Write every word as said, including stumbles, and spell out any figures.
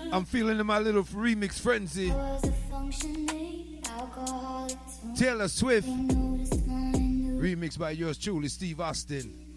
I'm feeling in my little remix frenzy. Taylor Swift. Remixed by yours truly, Steve Austin.